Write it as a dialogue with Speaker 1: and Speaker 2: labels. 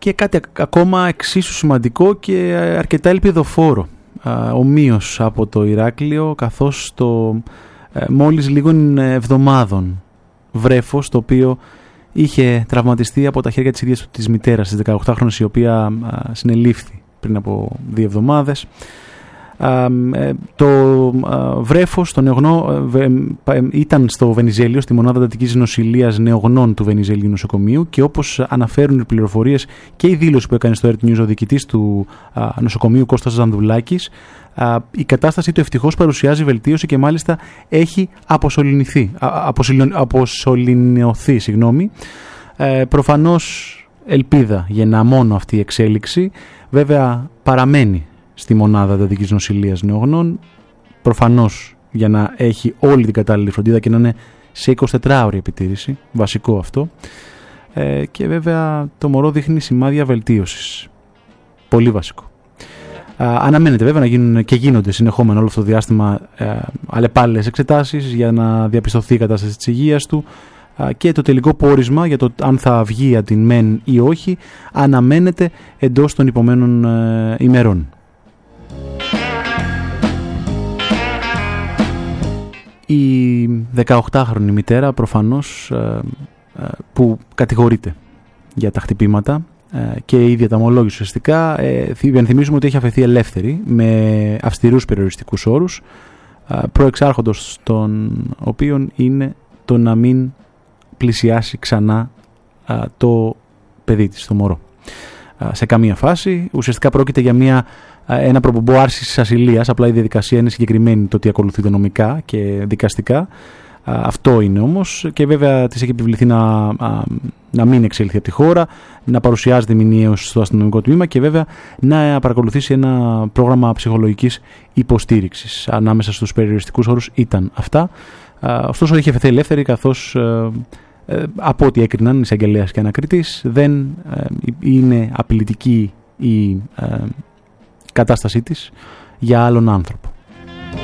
Speaker 1: Και κάτι ακόμα εξίσου σημαντικό και αρκετά ελπιδοφόρο, ομοίως από το Ηράκλειο, καθώς μόλις λίγων εβδομάδων βρέφος, το οποίο είχε τραυματιστεί από τα χέρια της ίδιας της μητέρας, της 18χρονης, η οποία συνελήφθη πριν από 2 εβδομάδες. Το βρέφος, το νεογνώ, ήταν στο Βενιζέλιο, στη μονάδα εντατικής νοσηλείας νεογνών του Βενιζέλιου νοσοκομείου, και όπως αναφέρουν οι πληροφορίες και η δήλωση που έκανε στο RT News ο διοικητής του νοσοκομείου, Κώστας Ζανδουλάκης, η κατάσταση του ευτυχώς παρουσιάζει βελτίωση και μάλιστα έχει αποσωληνωθεί. Προφανώς ελπίδα γεννά μόνο αυτή η εξέλιξη. Βέβαια παραμένει στη μονάδα εντατικής νοσηλείας νεογνών, προφανώς για να έχει όλη την κατάλληλη φροντίδα και να είναι σε 24ωρη επιτήρηση, βασικό αυτό, και βέβαια το μωρό δείχνει σημάδια βελτίωσης, πολύ βασικό. Αναμένεται βέβαια να γίνουν και γίνονται συνεχόμενα όλο αυτό το διάστημα αλλεπάλληλες εξετάσεις για να διαπιστωθεί η κατάσταση της υγείας του, και το τελικό πόρισμα για το αν θα βγει από την μεν ή όχι αναμένεται εντός των υπομένων ημερών. Η 18χρονη μητέρα προφανώς που κατηγορείται για τα χτυπήματα και η ίδια τα ομολόγησε ουσιαστικά, υπενθυμίζουμε ότι έχει αφαιθεί ελεύθερη με αυστηρούς περιοριστικούς όρους, προεξάρχοντος των οποίων είναι το να μην πλησιάσει ξανά το παιδί της, το μωρό, σε καμία φάση. Ουσιαστικά πρόκειται για ένα προπομπό άρσης ασυλίας, απλά η διαδικασία είναι συγκεκριμένη, το τι ακολουθείται νομικά και δικαστικά. Αυτό είναι όμως, και βέβαια της έχει επιβληθεί να μην εξελιχθεί από τη χώρα, να παρουσιάζεται μηνιαίως στο αστυνομικό τμήμα και βέβαια να παρακολουθήσει ένα πρόγραμμα ψυχολογικής υποστήριξης. Ανάμεσα στους περιοριστικούς όρους ήταν αυτά. Ωστόσο είχε φεθεί ελεύθερη, καθώς από ό,τι έκριναν οι εισαγγελέας και ανακριτής δεν είναι απειλητική η κατάστασή της για άλλον άνθρωπο.